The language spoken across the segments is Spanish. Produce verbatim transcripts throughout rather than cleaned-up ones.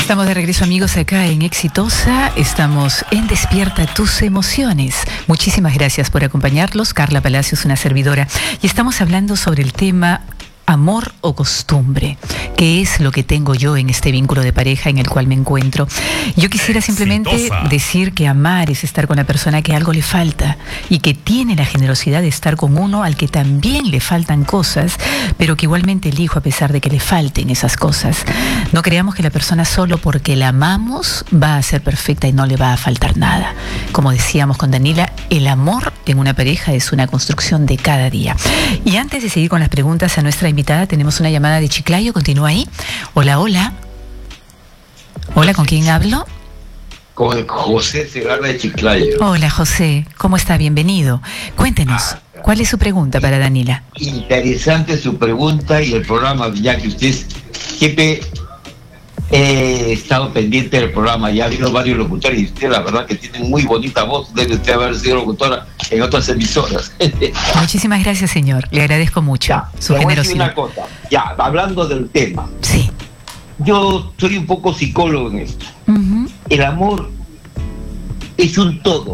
Estamos de regreso, amigos, acá en Exitosa. Estamos en Despierta tus emociones. Muchísimas gracias por acompañarlos. Carla Palacios, una servidora. Y estamos hablando sobre el tema amor o costumbre. ¿Qué es lo que tengo yo en este vínculo de pareja en el cual me encuentro? Yo quisiera simplemente Exitosa. decir que amar es estar con la persona que algo le falta y que tiene la generosidad de estar con uno al que también le faltan cosas, pero que igualmente elijo a pesar de que le falten esas cosas. No creamos que la persona solo porque la amamos va a ser perfecta y no le va a faltar nada. Como decíamos con Daniela, el amor en una pareja es una construcción de cada día. Y antes de seguir con las preguntas a nuestra invitada, tenemos una llamada de Chiclayo. Continúa ahí. Hola, hola. Hola, ¿con quién hablo? Con José Segarra de Chiclayo. Hola, José. ¿Cómo está? Bienvenido. Cuéntenos, ¿cuál es su pregunta para Daniela? Interesante su pregunta y el programa, ya que usted siempre he estado pendiente del programa, ya ha habido varios locutores y usted la verdad que tiene muy bonita voz, debe usted haber sido locutora en otras emisoras. Muchísimas gracias, señor. Le agradezco mucho Ya, su le voy a decir generosidad. una cosa, ya, hablando del tema, Sí. yo soy un poco psicólogo en esto. Uh-huh. El amor es un todo.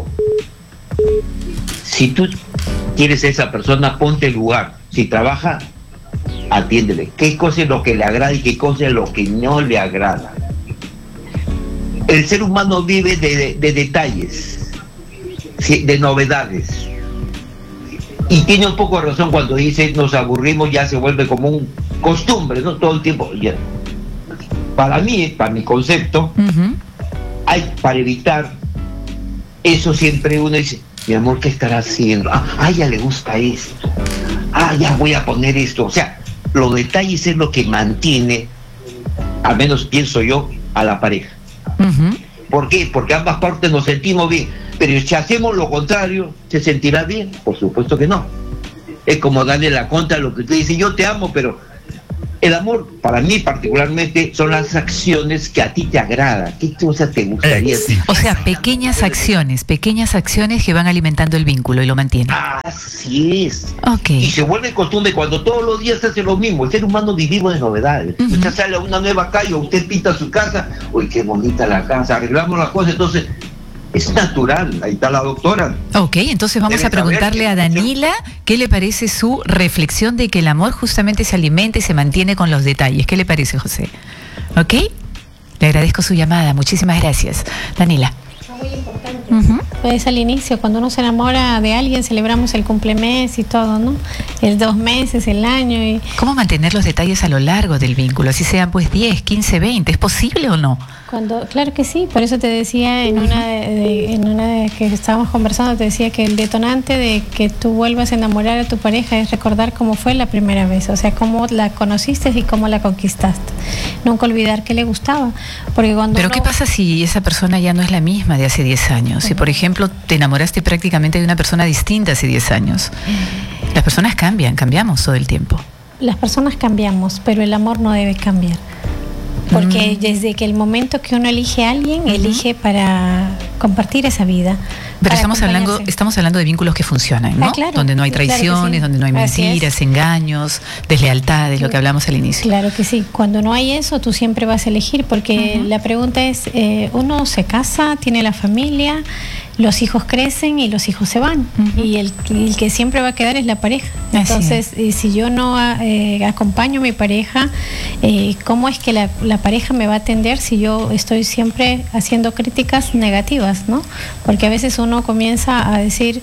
Si tú quieres a esa persona, ponte en lugar. Si trabaja, atiéndele. ¿Qué cosa es lo que le agrada y qué cosa es lo que no le agrada? El ser humano vive de, de, de detalles, sí, de novedades. Y tiene un poco de razón cuando dice nos aburrimos, ya se vuelve como un costumbre, ¿no? Todo el tiempo. Ya. Para mí, para mi concepto, Uh-huh. hay para evitar eso siempre uno dice, mi amor, ¿qué estará haciendo? Ah, a ella le gusta esto. Ah, ya voy a poner esto. O sea, los detalles es lo que mantiene, al menos pienso yo, a la pareja. Uh-huh. ¿Por qué? Porque ambas partes nos sentimos bien. Pero si hacemos lo contrario, ¿se sentirá bien? Por supuesto que no. Es como darle la contra a lo que usted dice, yo te amo, pero el amor, para mí particularmente, son las acciones que a ti te agrada. ¿Qué cosa te gustaría? Exitosa. O sea, pequeñas acciones, pequeñas acciones que van alimentando el vínculo y lo mantienen. Así es. Ok. Y se vuelve costumbre cuando todos los días se hace lo mismo. El ser humano vivimos de novedades. Uh-huh. Usted sale a una nueva calle, usted pinta su casa. Uy, qué bonita la casa, arreglamos las cosas. Entonces, es natural. Ahí está la doctora. Ok, entonces vamos Debe a preguntarle saber a que- Daniela qué le parece su reflexión de que el amor justamente se alimenta y se mantiene con los detalles. ¿Qué le parece, José? ¿Ok? Le agradezco su llamada. Muchísimas gracias. Daniela. Muy importante. Uh-huh. Pues al inicio, cuando uno se enamora de alguien, celebramos el cumplemes y todo, ¿no? El dos meses, el año y... ¿Cómo mantener los detalles a lo largo del vínculo? Así sean pues diez, quince, veinte. ¿Es posible o no? Cuando, claro que sí, por eso te decía en una de, de- en una de que estábamos conversando, te decía que el detonante de que tú vuelvas a enamorar a tu pareja es recordar cómo fue la primera vez, o sea, cómo la conociste y cómo la conquistaste. Nunca olvidar que le gustaba, porque cuando Pero uno- ¿qué pasa si esa persona ya no es la misma de hace diez años? Si, por ejemplo, te enamoraste prácticamente de una persona distinta hace diez años. Las personas cambian, cambiamos todo el tiempo. Las personas cambiamos, pero el amor no debe cambiar. Porque Mm. desde que el momento que uno elige a alguien, Ujú. elige para compartir esa vida. Pero para estamos hablando, acompañarse. estamos hablando de vínculos que funcionan, ¿no? Ah, claro, donde no hay claro que traiciones, sí. donde no hay Así es. mentiras, engaños, deslealtades, lo que hablamos al inicio. Claro que sí. Cuando no hay eso, tú siempre vas a elegir, porque Ujú. la pregunta es, eh, uno se casa, tiene la familia, los hijos crecen y los hijos se van. Ujú. Y el, el que siempre va a quedar es la pareja. Así Entonces, eh, si yo no eh, acompaño a mi pareja, eh, ¿cómo es que la, la pareja me va a atender si yo estoy siempre haciendo críticas negativas, ¿no? Porque a veces uno comienza a decir,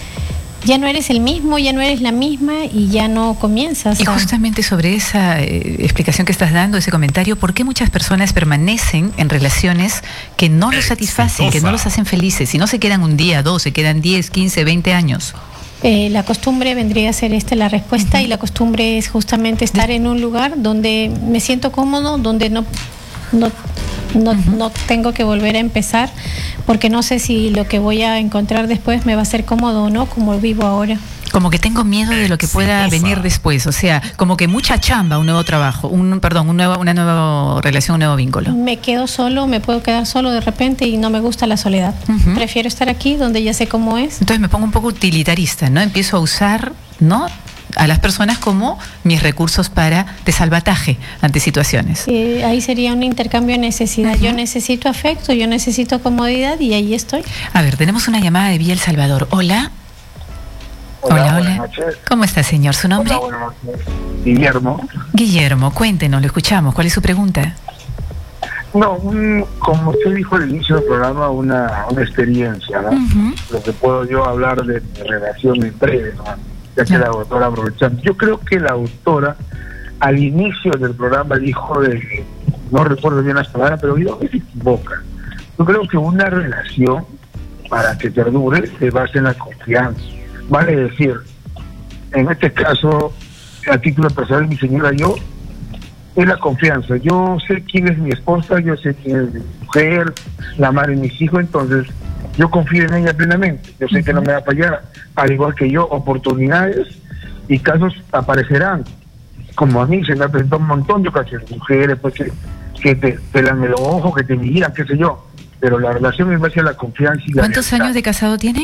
ya no eres el mismo, ya no eres la misma y ya no comienzas Y a... justamente sobre esa eh, explicación que estás dando, ese comentario, ¿por qué muchas personas permanecen en relaciones que no los satisfacen, que no los hacen felices? Si no se quedan un día, dos, se quedan diez, quince, veinte años. Eh, la costumbre vendría a ser esta la respuesta, Uh-huh. y la costumbre es justamente estar en un lugar donde me siento cómodo, donde no no no, Uh-huh. no tengo que volver a empezar, porque no sé si lo que voy a encontrar después me va a ser cómodo o no, como vivo ahora. Como que tengo miedo de lo que pueda Exitosa. venir después, o sea, como que mucha chamba, un nuevo trabajo, un perdón, un nuevo, una nueva relación, un nuevo vínculo. Me quedo solo, me puedo quedar solo de repente y no me gusta la soledad. Ujú. Prefiero estar aquí donde ya sé cómo es. Entonces me pongo un poco utilitarista, ¿no? Empiezo a usar, ¿no? a las personas como mis recursos para de salvataje ante situaciones. Sí, ahí sería un intercambio de necesidad. Uh-huh. Yo necesito afecto, yo necesito comodidad y ahí estoy. A ver, tenemos una llamada de Villa El Salvador. Hola. Hola, hola. hola. ¿Cómo está, señor? ¿Su nombre? Hola, buenas noches. Guillermo. Guillermo, cuéntenos, lo escuchamos. ¿Cuál es su pregunta? No, un, como usted dijo al inicio del programa, una, una experiencia, ¿no? Uh-huh. Lo que puedo yo hablar de mi relación en breve, ¿no? Ya que uh-huh. la autora aprovechando. Yo creo que la autora al inicio del programa dijo de, no recuerdo bien las palabras, pero yo que se equivoca. Yo creo que una relación, para que perdure, se basa en la confianza. Vale decir, en este caso, a título personal, mi señora, yo, es la confianza. Yo sé quién es mi esposa, yo sé quién es mi mujer, la madre de mis hijos, entonces yo confío en ella plenamente. Yo sé uh-huh. que no me va a fallar, al igual que yo, oportunidades y casos aparecerán. Como a mí se me ha presentado un montón de ocasiones, mujeres pues, que, que te pelan el ojo, que te miran, qué sé yo. Pero la relación es base a la confianza y la ¿Cuántos lealtad. años de casado tienen?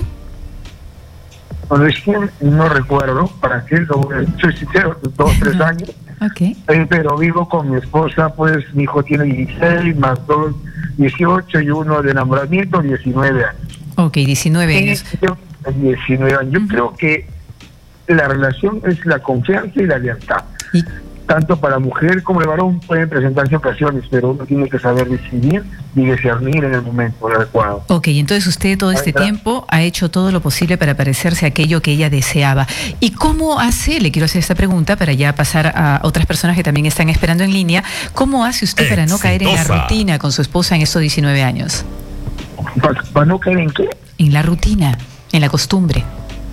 Bueno, es que no recuerdo, para qué, soy sincero, dos, tres años. Okay. Eh, pero vivo con mi esposa, pues mi hijo tiene dieciséis, más dos, dieciocho y uno de enamoramiento, diecinueve años. Ok, diecinueve años. Yo, diecinueve años. Yo uh-huh. creo que la relación es la confianza y la lealtad. ¿Y? Tanto para mujer como el varón pueden presentarse ocasiones, pero uno tiene que saber decidir y discernir en el momento adecuado. Ok, entonces usted todo este tiempo ha hecho todo lo posible para parecerse a aquello que ella deseaba. ¿Y cómo hace, le quiero hacer esta pregunta para ya pasar a otras personas que también están esperando en línea, ¿cómo hace usted para no caer en la rutina con su esposa en estos diecinueve años? ¿Para, para no caer en qué? En la rutina, en la costumbre.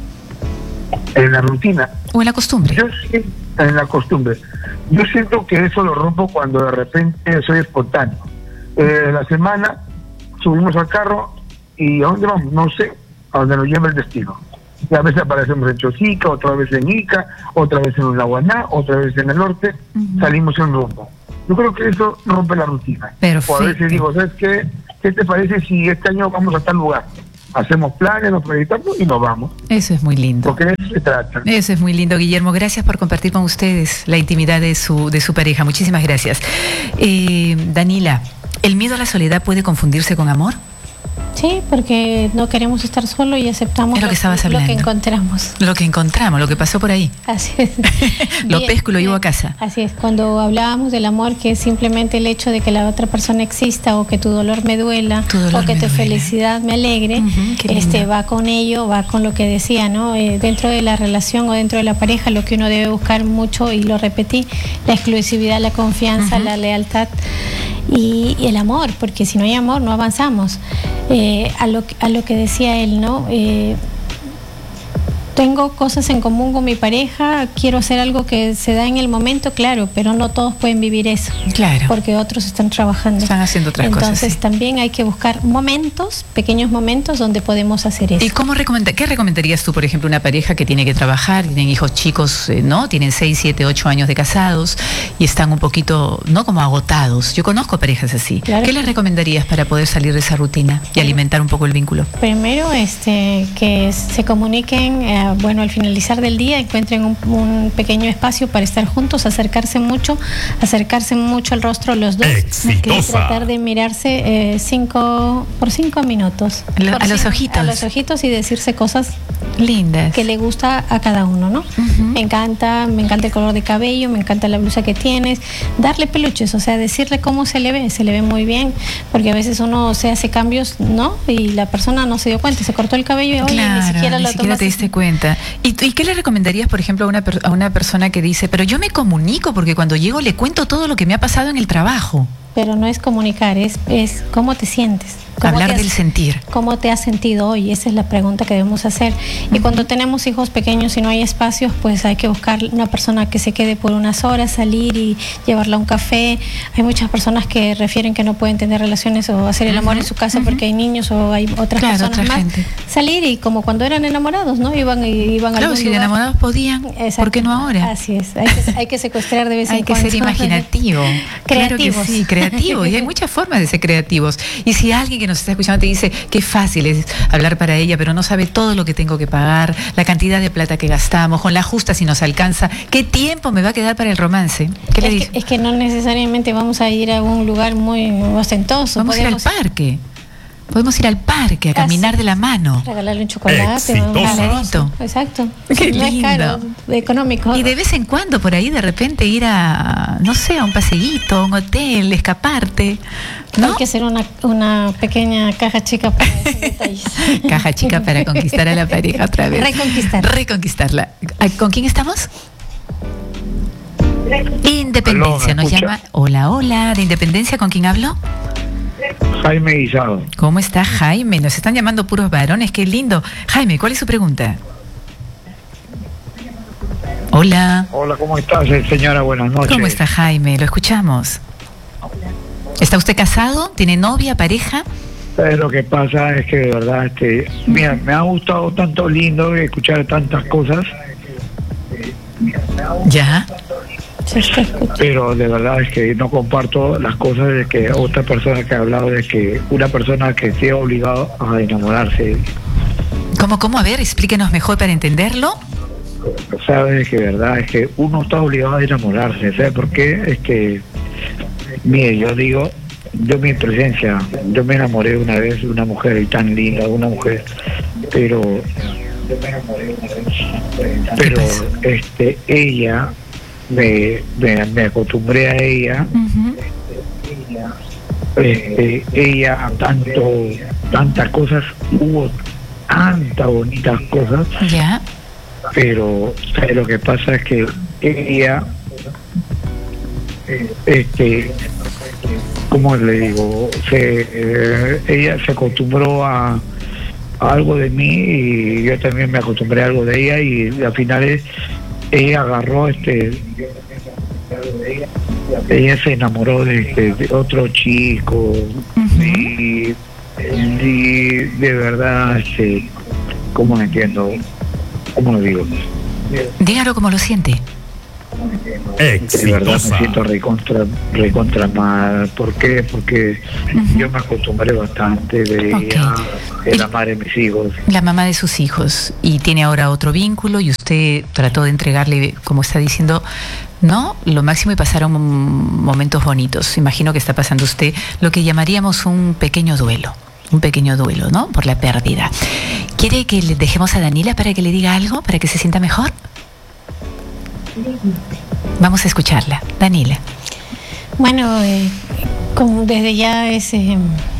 En la rutina. ¿O en la costumbre? Yo sí, en la costumbre. Yo siento que eso lo rompo cuando de repente soy espontáneo. Eh, la semana subimos al carro y ¿a dónde vamos? No sé, a dónde nos lleva el destino. Y a veces aparecemos en Chosica, otra vez en Ica, otra vez en Unaguaná, otra vez en el norte, uh-huh. salimos en rumbo. Yo creo que eso rompe la rutina. Perfecto. O a veces digo, ¿sabes qué? ¿Qué te parece si este año vamos a tal lugar? Hacemos planes, nos proyectamos y nos vamos. Eso es muy lindo. Porque de eso se trata. Eso es muy lindo, Guillermo. Gracias por compartir con ustedes la intimidad de su, de su pareja. Muchísimas gracias. Eh, Danila, ¿el miedo a la soledad puede confundirse con amor? Sí, porque no queremos estar solos y aceptamos es lo, que estabas lo hablando. que encontramos. Lo que encontramos, lo que pasó por ahí. Así es. Lo bien, pesco y lo llevo a casa. Así es. Cuando hablábamos del amor, que es simplemente el hecho de que la otra persona exista o que tu dolor me duela dolor o que tu duele. Felicidad me alegre, uh-huh, este va con ello, va con lo que decía, ¿no? Eh, dentro de la relación o dentro de la pareja, lo que uno debe buscar mucho, y lo repetí, la exclusividad, la confianza, uh-huh. la lealtad y, y el amor, porque si no hay amor no avanzamos. Eh, a, lo, a lo que decía él, ¿no? Eh, tengo cosas en común con mi pareja, quiero hacer algo que se da en el momento, claro, pero no todos pueden vivir eso. Claro. Porque otros están trabajando. Están haciendo otras Entonces, cosas. Entonces sí. también hay que buscar momentos, pequeños momentos donde podemos hacer eso. ¿Y cómo recomenda, qué recomendarías tú, por ejemplo, una pareja que tiene que trabajar, tienen hijos chicos, eh, ¿no? Tienen seis, siete, ocho años de casados y están un poquito, ¿no? Como agotados. Yo conozco parejas así. Claro. ¿Qué les recomendarías para poder salir de esa rutina y alimentar un poco el vínculo? Primero, este, que se comuniquen, eh, bueno, al finalizar del día encuentren un, un pequeño espacio para estar juntos, acercarse mucho, acercarse mucho al rostro los dos. Exitosa. Tratar de mirarse eh, cinco por cinco minutos. Lo, por a los cinco, ojitos. A los ojitos y decirse cosas lindas que le gusta a cada uno, ¿no? Uh-huh. Me encanta, me encanta el color de cabello, me encanta la blusa que tienes, darle peluches, o sea, decirle cómo se le ve, se le ve muy bien, porque a veces uno se hace cambios, ¿no? Y la persona no se dio cuenta, se cortó el cabello y oye, claro, ni siquiera ni lo siquiera te diste cuenta. ¿Y, ¿Y qué le recomendarías, por ejemplo, a una, a una persona que dice, pero yo me comunico porque cuando llego le cuento todo lo que me ha pasado en el trabajo? Pero no es comunicar, es, es cómo te sientes. Hablar has, del sentir. ¿Cómo te has sentido hoy? Esa es la pregunta que debemos hacer. Uh-huh. Y cuando tenemos hijos pequeños y no hay espacios, pues hay que buscar una persona que se quede por unas horas, salir y llevarla a un café. Hay muchas personas que refieren que no pueden tener relaciones o hacer el amor uh-huh. en su casa uh-huh. porque hay niños o hay otras claro, personas otra más. Gente. Salir y como cuando eran enamorados, ¿no? Iban, iban claro, a si de enamorados podían, exacto. ¿por qué no ahora? Así es, hay que, hay que secuestrar de vez en hay cuando. Hay que ser imaginativo. Creativos. Claro que sí, creativos. Y hay muchas formas de ser creativos. Y si alguien que nos nos está escuchando te dice qué fácil es hablar para ella, pero no sabe todo lo que tengo que pagar, la cantidad de plata que gastamos, con la justa si nos alcanza, qué tiempo me va a quedar para el romance. ¿Qué le Es dice? que, es que no necesariamente vamos a ir a un lugar muy ostentoso. Vamos a ir al Podemos parque. Podemos ir al parque a caminar Así. de la mano. regalarle un chocolate. Exitosa. Un Caladito. Exacto. Qué no lindo. es caro, económico. Y de vez en cuando por ahí de repente ir a, no sé, a un paseíto, a un hotel, escaparte, ¿no? Hay que hacer una, una pequeña caja chica para esos detalles. Caja chica para conquistar a la pareja otra vez. Reconquistar. Reconquistarla. ¿Con quién estamos? Independencia, Aló, ¿me nos escucha? llama. Hola, hola, de Independencia, ¿con quién hablo? Jaime Guisado. ¿Cómo está Jaime? Nos están llamando puros varones, qué lindo. Jaime, ¿cuál es su pregunta? Hola. Hola, ¿cómo estás, señora? Buenas noches. ¿Cómo está Jaime? Lo escuchamos. ¿Está usted casado? ¿Tiene novia, pareja? ¿Sabes lo que pasa? Es que de verdad, este, mira, me ha gustado tanto lindo escuchar tantas cosas, Ya. Se está escuchando. pero de verdad es que no comparto las cosas de que otra persona que ha hablado de que una persona que esté obligado a enamorarse. ¿Cómo, cómo? A ver, explíquenos mejor para entenderlo. Sabes que de verdad es que uno está obligado a enamorarse. ¿Sabes por qué? Es que, mire, yo digo, yo mi presencia, yo me enamoré una vez de una mujer y tan linda, una mujer, pero pero pasa? este ella me, me, me acostumbré a ella. Uh-huh. Este, ella a tanto tantas cosas, hubo tantas bonitas cosas, Ya. pero ¿sabes? Lo que pasa es que ella este ¿cómo le digo? Se, eh, ella se acostumbró a, a algo de mí y yo también me acostumbré a algo de ella, y al final es, ella agarró este ella se enamoró de, de, de otro chico. Uh-huh. y, y de verdad este, ¿cómo lo entiendo? ¿Cómo lo digo? Dígalo como lo siente. De verdad Exitosa. me siento recontra, recontra mal. ¿Por qué? Porque Ujú. yo me acostumbré bastante de Ok. ella, de la El- madre de mis hijos. La mamá de sus hijos, y tiene ahora otro vínculo, y usted trató de entregarle, como está diciendo, ¿no? Lo máximo, y pasaron momentos bonitos. Imagino que está pasando usted lo que llamaríamos un pequeño duelo. Un pequeño duelo, ¿no? Por la pérdida. ¿Quiere que le dejemos a Daniela para que le diga algo, para que se sienta mejor? Vamos a escucharla. Daniela. Bueno, eh, como desde ya es, eh,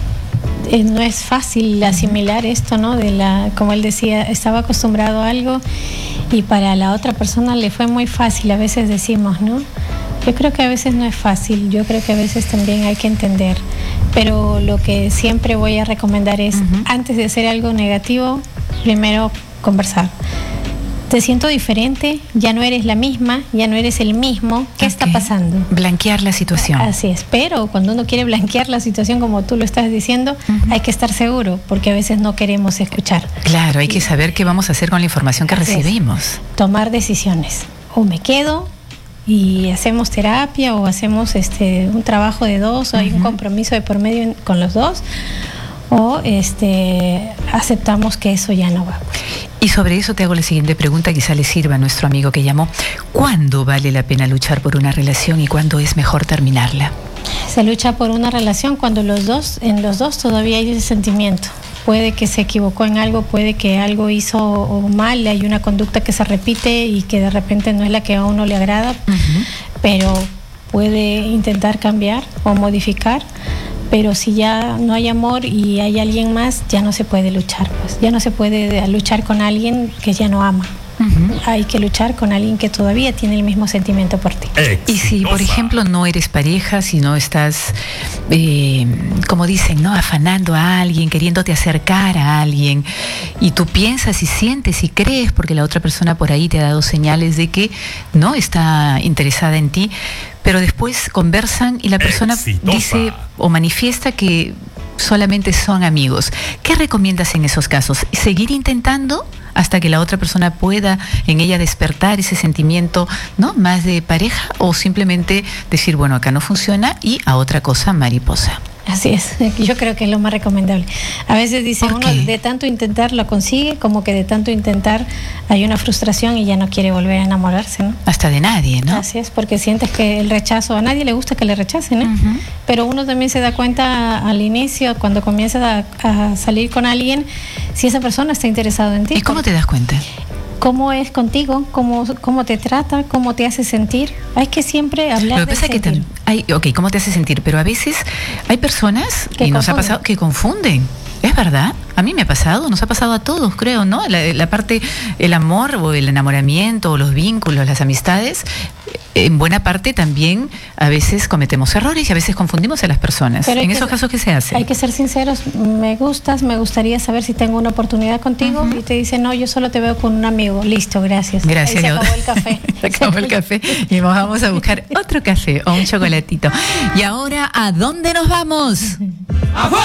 eh, no es fácil asimilar esto, ¿no? De la, como él decía, estaba acostumbrado a algo y para la otra persona le fue muy fácil, a veces decimos, ¿no? Yo creo que a veces no es fácil, yo creo que a veces también hay que entender, pero lo que siempre voy a recomendar es, Ujú. antes de hacer algo negativo, primero conversar. Te siento diferente, ya no eres la misma, ya no eres el mismo, ¿qué está Ok. pasando? Blanquear la situación. Así es, pero cuando uno quiere blanquear la situación como tú lo estás diciendo, Ujú. hay que estar seguro, porque a veces no queremos escuchar. Claro, hay que saber qué vamos a hacer con la información que Así es. recibimos. Tomar decisiones. O me quedo y hacemos terapia, o hacemos este un trabajo de dos, o hay un Ujú. compromiso de por medio en- con los dos, o este aceptamos que eso ya no va. Y sobre eso te hago la siguiente pregunta, quizá le sirva a nuestro amigo que llamó. ¿Cuándo vale la pena luchar por una relación y cuándo es mejor terminarla? Se lucha por una relación cuando los dos, en los dos todavía hay ese sentimiento. Puede que se equivocó en algo, puede que algo hizo mal, hay una conducta que se repite y que de repente no es la que a uno le agrada, Ujú. pero puede intentar cambiar o modificar. Pero si ya no hay amor y hay alguien más, ya no se puede luchar, pues ya no se puede luchar con alguien que ya no ama. Ujú. Hay que luchar con alguien que todavía tiene el mismo sentimiento por ti. Y si, por Exitosa. ejemplo, no eres pareja, si no estás, eh, como dicen, ¿no? Afanando a alguien, queriéndote acercar a alguien, y tú piensas y sientes y crees, porque la otra persona por ahí te ha dado señales de que no está interesada en ti, pero después conversan y la persona Exitosa. dice o manifiesta que solamente son amigos. ¿Qué recomiendas en esos casos? ¿Seguir intentando hasta que la otra persona pueda en ella despertar ese sentimiento, ¿no? Más de pareja, o simplemente decir, bueno, acá no funciona y a otra cosa, mariposa? Así es, yo creo que es lo más recomendable. A veces dice uno, de tanto intentar lo consigue, como que de tanto intentar hay una frustración y ya no quiere volver a enamorarse, ¿no? Hasta de nadie, ¿no? Así es, porque sientes que el rechazo, a nadie le gusta que le rechacen, ¿eh? Uh-huh. Pero uno también se da cuenta al inicio, cuando comienzas a, a salir con alguien, si esa persona está interesada en ti. ¿Y cómo te das cuenta? Cómo es contigo, cómo, cómo te trata, cómo te hace sentir. Hay que siempre hablar Lo que pasa de es que tam- hay, ok, cómo te hace sentir, pero a veces hay personas, que y nos confunden. ha pasado, que confunden. Es verdad, a mí me ha pasado, nos ha pasado a todos, creo, ¿no? La, la parte, el amor o el enamoramiento o los vínculos, las amistades, en buena parte también a veces cometemos errores y a veces confundimos a las personas. En esos casos, ¿qué se hace? Hay que ser sinceros, me gustas, me gustaría saber si tengo una oportunidad contigo, uh-huh. y te dice, no, yo solo te veo con un amigo, listo, gracias. Gracias. Ahí se acabó el café. Se acabó el café y nos vamos a buscar otro café o un chocolatito. Y ahora, ¿a dónde nos vamos?